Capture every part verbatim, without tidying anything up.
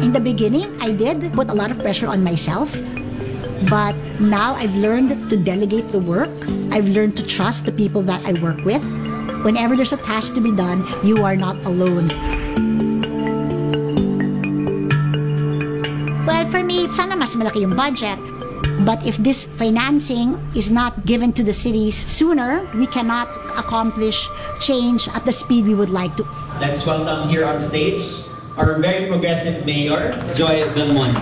In the beginning, I did put a lot of pressure on myself. But now I've learned to delegate the work. I've learned to trust the people that I work with. Whenever there's a task to be done, you are not alone. Well, for me, sana mas malaki yung budget. But if this financing is not given to the cities sooner, we cannot accomplish change at the speed we would like to. Let's welcome here on stage our very progressive mayor, Joy Belmonte.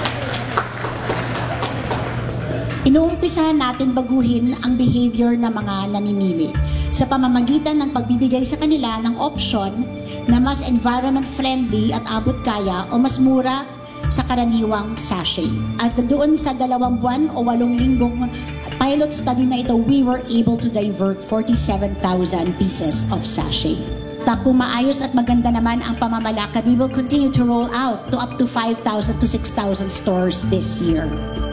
Inuumpisahan natin baguhin ang behavior ng mga namimili sa pamamagitan ng pagbibigay sa kanila ng option na mas environment-friendly at abot-kaya o mas mura sa karaniwang sachet. At doon sa dalawang buwan o walong linggong pilot study na ito, we were able to divert forty-seven thousand pieces of sachet. At kung maayos at maganda naman ang pamamalakad, we will continue to roll out to up to five thousand to six thousand stores this year.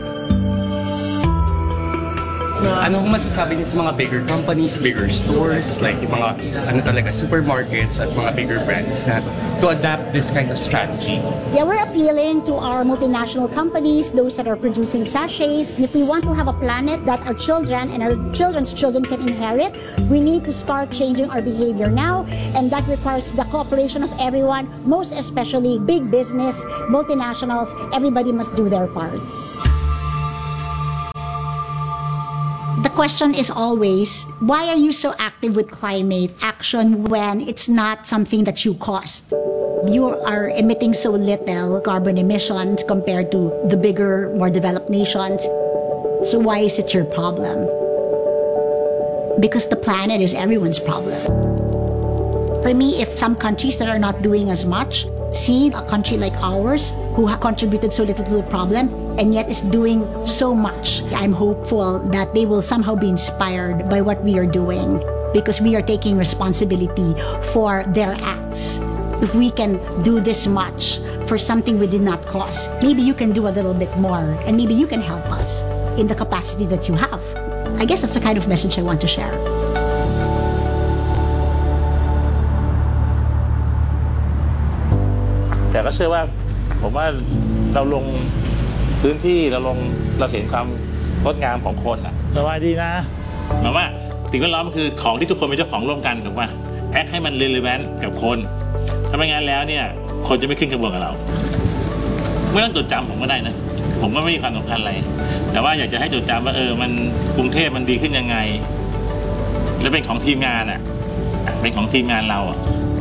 Ano kung masasabi niyo sa mga bigger companies, bigger stores, like yung mga ano talaga, supermarkets at mga bigger brands na to adapt this kind of strategy? Yeah, we're appealing to our multinational companies, those that are producing sachets. If we want to have a planet that our children and our children's children can inherit, we need to start changing our behavior now, and that requires the cooperation of everyone, most especially big business, multinationals. Everybody must do their part. The question is always, why are you so active with climate action when it's not something that you caused? You are emitting so little carbon emissions compared to the bigger, more developed nations. So why is it your problem? Because the planet is everyone's problem. For me, if some countries that are not doing as much see a country like ours who have contributed so little to the problem and yet is doing so much, I'm hopeful that they will somehow be inspired by what we are doing because we are taking responsibility for their acts. If we can do this much for something we did not cause, maybe you can do a little bit more and maybe you can help us in the capacity that you have. I guess that's the kind of message I want to share. แต่ก็เชื่อว่าผมว่าเราลงพื้นที่เราลงเราเห็นความงดงามของคนอ่ะสบายดีนะหมายว่าสิ่งแวดล้อมคือของที่ทุกคนเป็นเจ้าของร่วมกันถูกป่ะแพ็คให้มัน relevant กับคนถ้าไม่งั้นแล้วเนี่ยคนจะไม่ขึ้นขบวนกับเราไม่ต้องจดจำผมก็ได้นะผมก็ไม่มีความสำคัญอะไรแต่ว่าอยากจะให้จดจำว่าเออมันกรุงเทพมันดีขึ้นยังไงและเป็นของทีมงานอ่ะเป็นของทีมงานเราอ่ะ